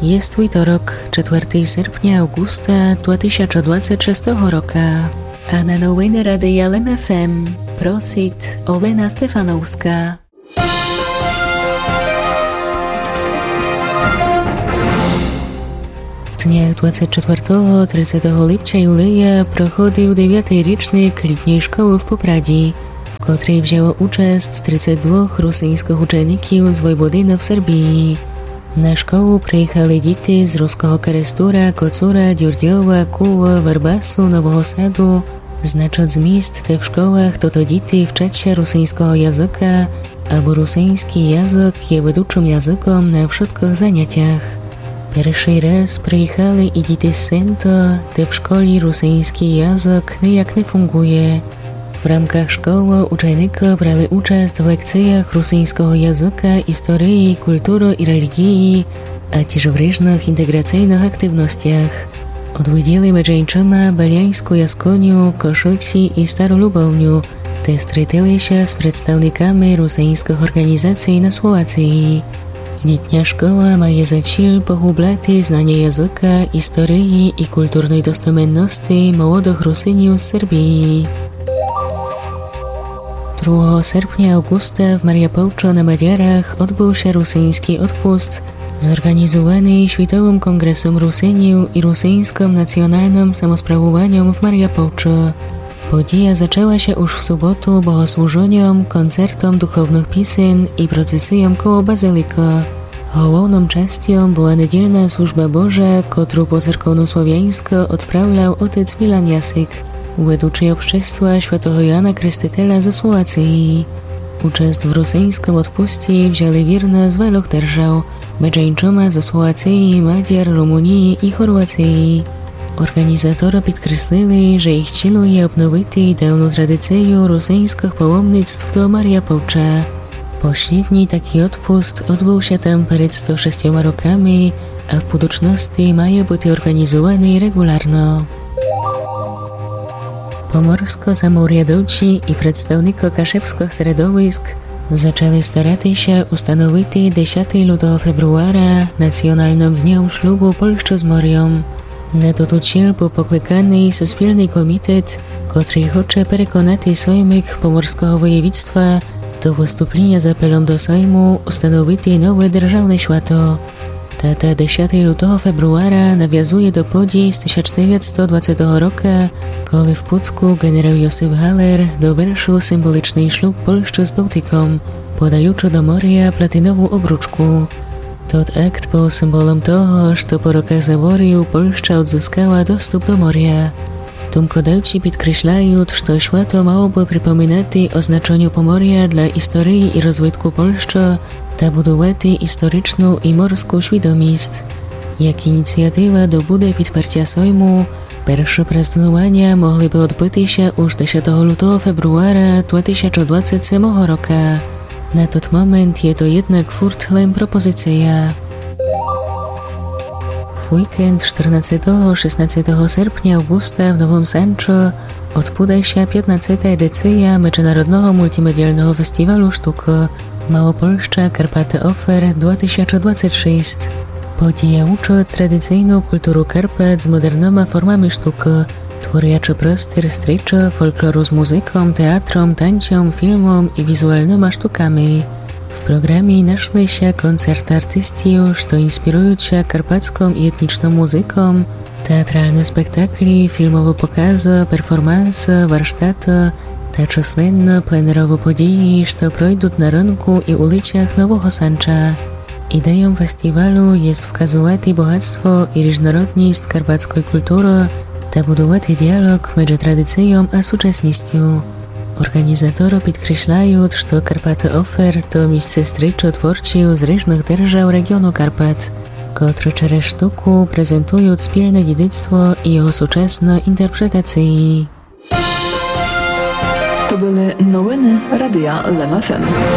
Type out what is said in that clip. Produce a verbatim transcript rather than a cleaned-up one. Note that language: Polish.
Jest wtorok, czwartego sierpnia Augusta dwa tysiące dwudziestego szóstego roku, a na nowiny Radia L M F M prosit Olena Stefanowska. W dniach dwudziestego czwartego do trzydziestego lipca Juleja prochodził dziewiąty rocznik letniej szkoły w Popradzi, w której wzięło udział trzydzieści dwóch rosyjskich uczniów z Wojwodiny w Serbii. Na szkołę przyjechali dzieci z ruskiego Karestura, Kocura, Dziurdiowa, Kuła, Warbasu, Nowego Sadu. Znacząc miejsc te w szkołach to to dzieci wczać się rosyjskiego języka, albo rosyjski język jest wedługim językiem na wszystkich zajęciach. Pierwszy raz przyjechali i dzieci z Sento, te w szkole rosyjski język nijak nie funguje. W ramkach szkoły uczenicy brali udział w lekcjach rosyjskiego języka, historii, kultury i religii, a też w różnych integracyjnych aktywnościach. Odwiedzili mężczyźni Baliańską jaskonię, Koszyci i Starą Lubownię, te stretali się z przedstawnikami rosyjskich organizacji na Słowacji. Letnia szkoła ma za cel pogłębiać znanie języka, historii i kulturnej dostępności młodych Rosjanów z Serbii. drugiego sierpnia Augusta w Mariupolcu na Madziarach odbył się rosyjski odpust zorganizowany Światowym Kongresem Rosjanów i Rosyjskim Nacjonalnym Samosprawowaniem w Mariupolcu. Podія zaczęła się już w sobotę bogosłużeniem, koncertom duchownych pieśń i procesją koło Bazylika. Główną częścią była niedzielna służba Boża, którą po cerkowno-słowiańsku odprawiał otec Milan Jasyk, według obszczestwa świętego Jana Chrzciciela ze Słowacji. Udział w rosyjskim odpuście wzięli wierni z wielu держав, mężczyźni ze Słowacji, Madziar, Rumunii i Chorwacji. Organizatorzy podkreślili, że ich celem jest odnowić dawną tradycję rosyjskich pałomnictw do Mariupolcza. Pośredni taki odpust odbył się tam przed sto sześcioma rokami, a w budućności ma być organizowany regularno. Pomorsko-samorядowcy i przedstawnicy kaszebskich środowisk zaczęli starać się ustanowić dziesiątego februara nacjonalnym dniem ślubu Polszczy z Morią. Na to cel był poklykany specjalny komitet, który chce przekonać Sejmik Pomorskiego Województwa do wystąpienia z apelem do Sejmu ustanowić nowe державne święto. Data dziesiątego februara nawiązuje do podii z tysiąc dziewięćset dwudziestego roku, kiedy w Pucku generał Józef Haller doвершил symboliczny ślub Polszczy z Bałtyką, podając do morza platynową obruczkę. Tot akt był symbolem toho, że po rokach zaborów Polszcza odzyskała dostęp do morza. Tomkodawcy podkreślają, że święto miałoby przypominać o znaczeniu Pomorza dla historii i rozwoju Polszczy, ta budować historyczną i morską świadomość. Jak inicjatywa do budy podparcia Sejmu, pierwsze prezentowania mogłyby odbyć się już dziesiątego februara dwa tysiące dwudziestego siódmego roku. Na ten moment jest to jednak furtlem propozycja. W weekend czternastego do szesnastego sierpnia Augusta w Nowym Sancho odbyła się piętnastą edycja Międzynarodowego Multimedialnego Festiwalu Sztuki Małopolska Karpaty Offer dwa tysiące dwudziesty szósty. Podija uczy tradycyjną kulturę Karpat z modernymi formami sztuki, tworząc prostor stryczy folkloru z muzyką, teatrem, tańcem, filmem i wizualnymi sztukami. W programie naszły się koncerty artystów, które inspirują się karpacką i etniczną muzyką, teatralne spektakli, filmowe pokazy, performanse, warsztaty, te czasne plenerowe podії, które przejdą na rynku i ulicach Nowego Sancha. Ideą festiwalu jest wskazywać bogactwo i różnorodność karpackiej kultury, ta budować dialog między tradycją a współczesnością. Organizatorzy podkreślają, że Karpaty Offer to miejsce stryczy twórców z różnych держав regionu Karpat, które przez sztukę prezentują wspólne dziedzictwo i jego współczesne interpretacje. To były nowiny Radia L M F M.